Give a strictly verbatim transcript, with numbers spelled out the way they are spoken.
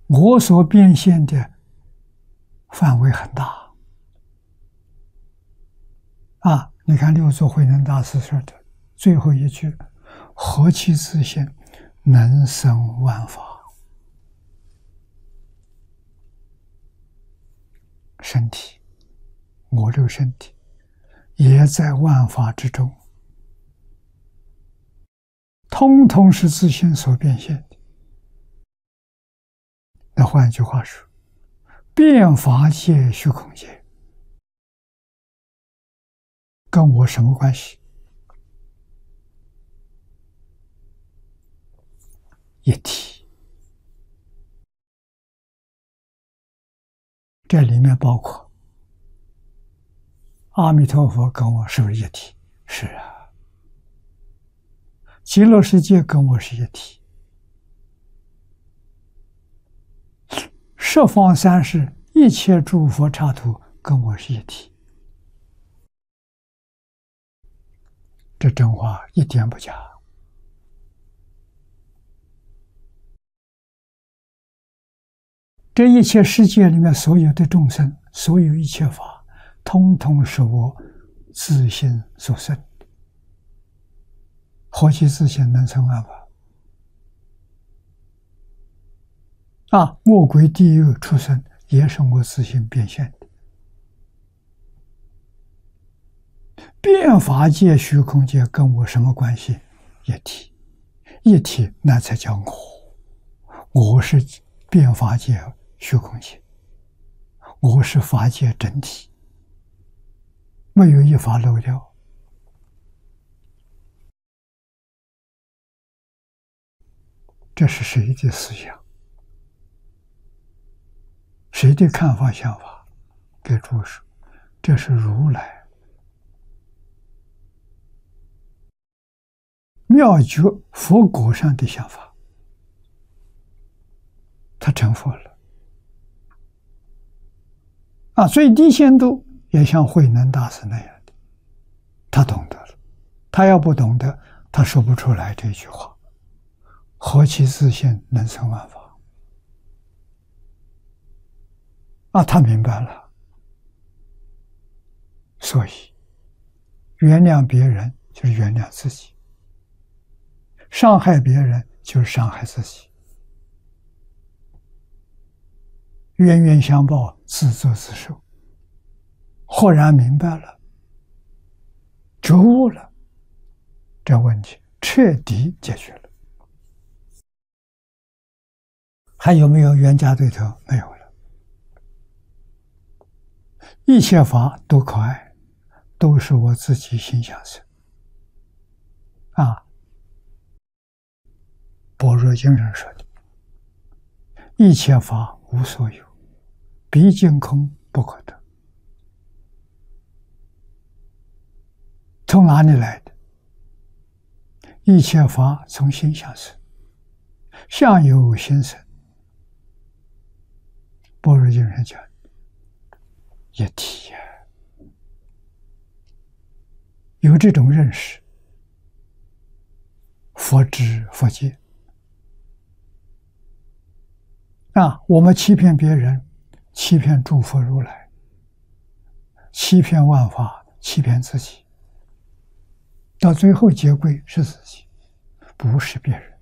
我所变现的范围很大啊！你看六祖慧能大师说的最后一句：“何其自性，能生万法。”身体，我这个身体也在万法之中，通通是自性所变现的。那换一句话说，变法界、虚空界跟我什么关系？一体。这里面包括阿弥陀佛跟我是不是一体？是啊。极乐世界跟我是一体。十方三世一切诸佛刹土跟我是一体。这真话一点不假。这一切世界里面所有的众生，所有一切法，通通是我自性所生。何其自性，能生万法。啊，恶鬼地狱畜生也是我自性变现的。变法界、虚空界跟我什么关系？一体。一体，那才叫我。我是变法界、虚空界，我是法界整体，没有一法漏掉。这是谁的思想？谁的看法想法？给诸说，这是如来妙觉佛果上的想法。他成佛了啊！最低限度也像慧能大师那样的，他懂得了。他要不懂得，他说不出来这句话。何其自性，能生万法。啊，他明白了。所以原谅别人就是原谅自己，伤害别人就是伤害自己，冤冤相报，自作自受。豁然明白了，觉悟了，这问题彻底解决了。还有没有冤家对头？没有了。一切法都可爱，都是我自己心想生。啊，般若经上说的，一切法无所有，毕竟空不可得。从哪里来的？一切法从心想生，相由心生。般若经上讲一体呀、啊，有这种认识，佛知佛见。啊，我们欺骗别人，欺骗诸佛如来，欺骗万法，欺骗自己，到最后结归是自己，不是别人。